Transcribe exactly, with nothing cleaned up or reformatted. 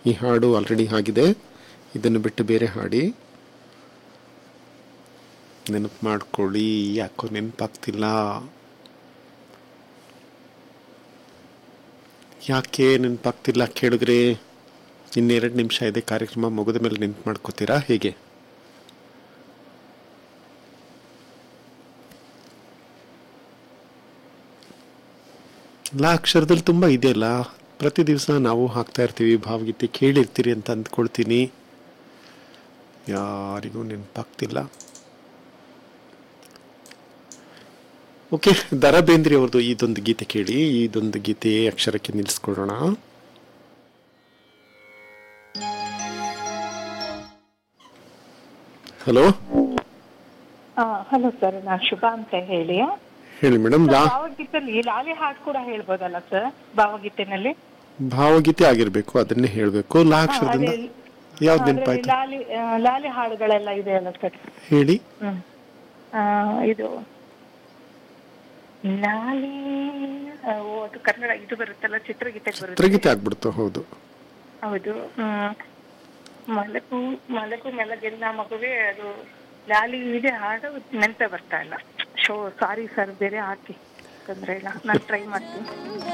ಈ ಹಾಡು ಆಲ್ರೆಡಿ ಆಗಿದೆ, ಇದನ್ನು ಬಿಟ್ಟು ಬೇರೆ ಹಾಡಿ. ನೆನಪು ಮಾಡ್ಕೊಳ್ಳಿ, ಯಾಕೋ ನೆನಪಾಗ್ತಿಲ್ಲ. ಯಾಕೆ ನೆನಪಾಗ್ತಿಲ್ಲ ಕೇಳಿದ್ರೆ ಇನ್ನೆರಡು ನಿಮಿಷ ಇದೆ, ಕಾರ್ಯಕ್ರಮ ಮುಗಿದ ಮೇಲೆ ನೆನಪು ಮಾಡ್ಕೋತೀರಾ ಹೇಗೆ? ಲಾ ಅಕ್ಷರದಲ್ಲಿ ತುಂಬ ಇದೆಯಲ್ಲ, ಪ್ರತಿ ದಿವಸ ನಾವು ಹಾಕ್ತಾ ಇರ್ತೀವಿ, ಭಾವಗೀತೆ ಕೇಳಿರ್ತೀರಿ ಅಂತ ಅಂದ್ಕೊಳ್ತೀನಿ. ಯಾರಿಗೂ ನೆನಪಾಗ್ತಿಲ್ಲ. ಓಕೆ, ದರಾ ಬೇಂದ್ರೆ ಅವ್ರದ್ದು ಇದೊಂದು ಗೀತೆ ಕೇಳಿ. ಇದೊಂದು ಗೀತೆ ಅಕ್ಷರಕ್ಕೆ ನಿಲ್ಲಿಸ್ಕೊಳ್ಳೋಣ. ಹಲೋ ಹಲೋ ಸರ್, ನಾನು ಶುಭಾ ಅಂತ ಹೇಳಿ. ಹೇಳಿ ಮೇಡಮ್. ಭಾವಗೀತೆಯಲ್ಲಿ ಲಾಲಿ ಹಾಡು ಕೂಡ ಹೇಳ್ಬೋದಲ್ಲ ಸರ್? ಭಾವಗೀತೆನಲ್ಲಿ ಭಾವಗೀತೆ ಆಗಿರ್ಬೇಕು, ಅದನ್ನೇ ಹೇಳ್ಬೇಕು. ಲಾ ಅಕ್ಷರದಿಂದ ಯಾವ್ದು ನೆನಪಾಯ್ತು? ಲಾಲಿ ಲಾಲಿ ಹಾಡುಗಳೆಲ್ಲ ಇದೆಯಲ್ಲ ಸರ್, ಹೇಳಿ. ಹ್ಮ್ ಇದು ಲಾಲಿ, ಅದು ಕನ್ನಡ ಇದು ಬರುತ್ತಲ್ಲ, ಚಿತ್ರಗೀತೆ ಬರುತ್ತೆ. ಚಿತ್ರಗೀತೆ ಆಗ್ಬಿಡ್ತು. ಹೌದು ಹೌದು. ಹ್ಮ್ ಮಲಗು ಮಲಗು ಮೆಲಗೆಲ್ಲ ಮಗುವೆ, ಅದು ಲಾಲಿ ಇದೆ ಹಾಡು, ನೆನಪೇ ಬರ್ತಾ ಇಲ್ಲ. ಶೋ ಸಾರಿ ಸರ್, ಬೇರೆ ಹಾಕಿ ತೊಂದ್ರೆ ಇಲ್ಲ, ನಾನು ಟ್ರೈ ಮಾಡ್ತೀನಿ.